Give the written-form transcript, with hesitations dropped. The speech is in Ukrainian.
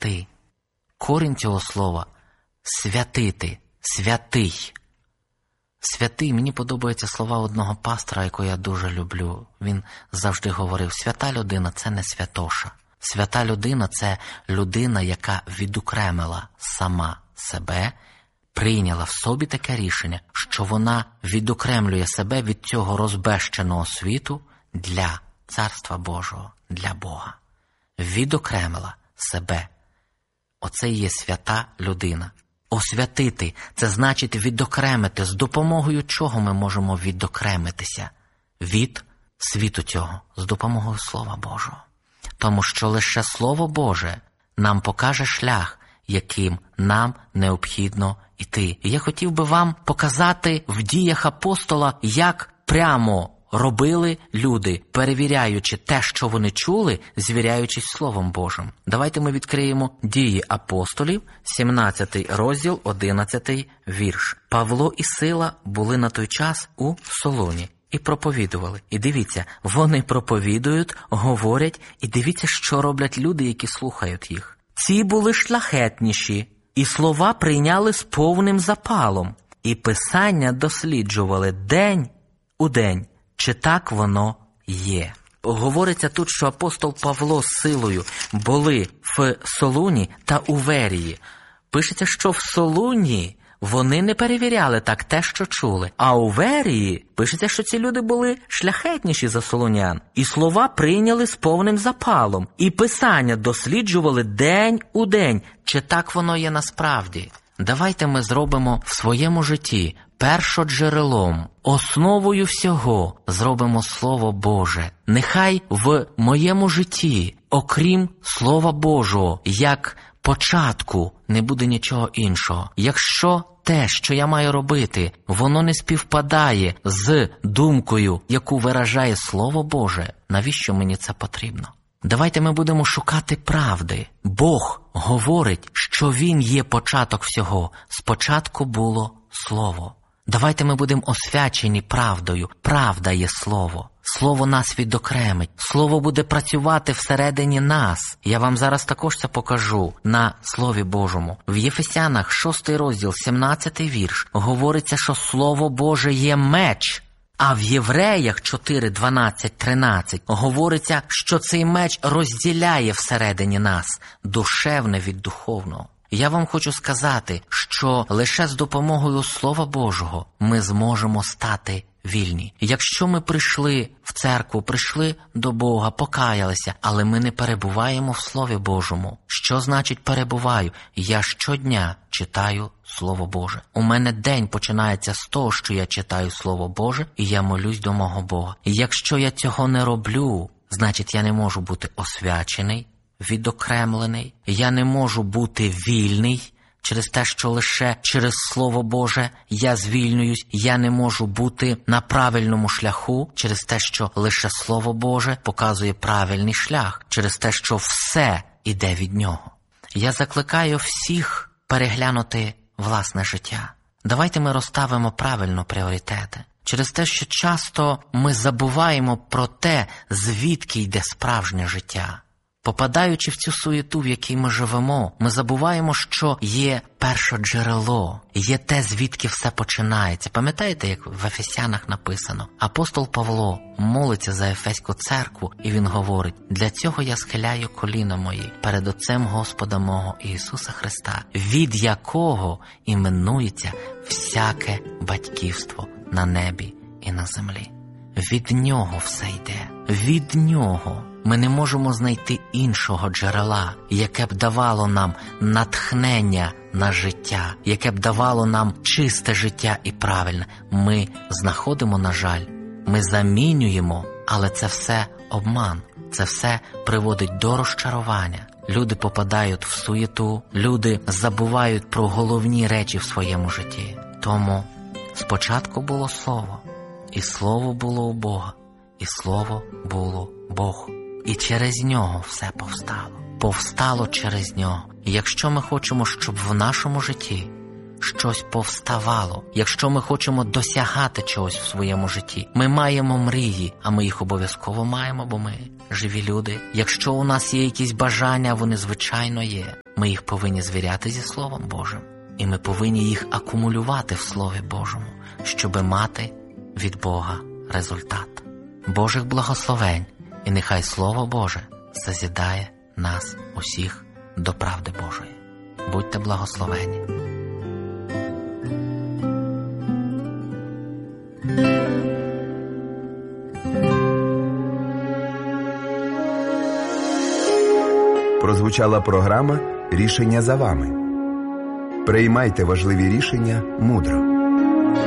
святи. Корінь цього слова – святити, святий. Святий, мені подобаються слова одного пастора, якого я дуже люблю. Він завжди говорив, свята людина – це не святоша. Свята людина – це людина, яка відокремила сама себе, прийняла в собі таке рішення, що вона відокремлює себе від цього розбещеного світу для Царства Божого, для Бога. Відокремила себе. Оце і є свята людина. Освятити – це значить відокремити. З допомогою чого ми можемо відокремитися? Від світу цього. З допомогою Слова Божого. Тому що лише Слово Боже нам покаже шлях, яким нам необхідно йти. І я хотів би вам показати в діях апостола, як прямо робили люди, перевіряючи те, що вони чули, звіряючись Словом Божим. Давайте ми відкриємо Дії апостолів, 17 розділ, 11 вірш. Павло і Сила були на той час у Солоні і проповідували. І дивіться, вони проповідують, говорять, і дивіться, що роблять люди, які слухають їх. Ці були шляхетніші, і слова прийняли з повним запалом, і писання досліджували день у день, чи так воно є. Говориться тут, що апостол Павло з Силою були в Солуні та у Верії. Пишеться, що в Солуні вони не перевіряли так те, що чули. А у Верії пишеться, що ці люди були шляхетніші за солонян. І слова прийняли з повним запалом. І писання досліджували день у день. Чи так воно є насправді? Давайте ми зробимо в своєму житті першоджерелом, основою всього зробимо Слово Боже. Нехай в моєму житті, окрім Слова Божого, як початку, не буде нічого іншого. Якщо те, що я маю робити, воно не співпадає з думкою, яку виражає Слово Боже, навіщо мені це потрібно? Давайте ми будемо шукати правди. Бог говорить, що Він є початок всього. Спочатку було Слово. Давайте ми будемо освячені правдою. Правда є Слово. Слово нас відокремить. Слово буде працювати всередині нас. Я вам зараз також це покажу на Слові Божому. В Єфесянах 6 розділ, 17 вірш, говориться, що Слово Боже є меч. А в Євреях 4, 12, 13 говориться, що цей меч розділяє всередині нас душевне від духовного. Я вам хочу сказати, що лише з допомогою Слова Божого ми зможемо стати вільні. Якщо ми прийшли в церкву, прийшли до Бога, покаялися, але ми не перебуваємо в Слові Божому. Що значить перебуваю? Я щодня читаю Слово Боже. У мене день починається з того, що я читаю Слово Боже, і я молюсь до мого Бога. І якщо я цього не роблю, значить я не можу бути освячений, відокремлений. Я не можу бути вільний через те, що лише через Слово Боже я звільнююсь. Я не можу бути на правильному шляху через те, що лише Слово Боже показує правильний шлях, через те, що все іде від Нього. Я закликаю всіх переглянути власне життя. Давайте ми розставимо правильно пріоритети. Через те, що часто ми забуваємо про те, звідки йде справжнє життя. Попадаючи в цю суєту, в якій ми живемо, ми забуваємо, що є першоджерело, є те, звідки все починається. Пам'ятаєте, як в Ефесянах написано? Апостол Павло молиться за Ефеську церкву, і він говорить: «Для цього я схиляю коліна мої перед Отцем Господа мого Ісуса Христа, від якого іменується всяке батьківство на небі і на землі». Від Нього все йде. Від Нього. Ми не можемо знайти іншого джерела, яке б давало нам натхнення на життя, яке б давало нам чисте життя і правильне. Ми знаходимо, на жаль, ми замінюємо, але це все обман. Це все приводить до розчарування. Люди попадають в суєту, люди забувають про головні речі в своєму житті. Тому спочатку було Слово, і Слово було у Бога, і Слово було Бог. І через Нього все повстало. Повстало через Нього. І якщо ми хочемо, щоб в нашому житті щось повставало, якщо ми хочемо досягати чогось в своєму житті. Ми маємо мрії, а ми їх обов'язково маємо, бо ми живі люди. Якщо у нас є якісь бажання, вони звичайно є. Ми їх повинні звіряти зі Словом Божим. І ми повинні їх акумулювати в Слові Божому, щоби мати від Бога результат. Божих благословень, і нехай Слово Боже созідає нас усіх до правди Божої. Будьте благословені. Прозвучала програма «Рішення за вами». Приймайте важливі рішення мудро.